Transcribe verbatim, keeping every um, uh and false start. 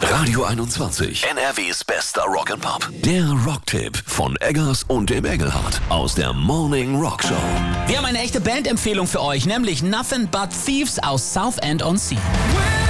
Radio einundzwanzig, N R Ws bester Rock'n'Pop. Der Rocktipp von Eggers und dem Engelhardt aus der Morning Rock Show. Wir haben eine echte Bandempfehlung für euch, nämlich Nothing But Thieves aus Southend-on-Sea.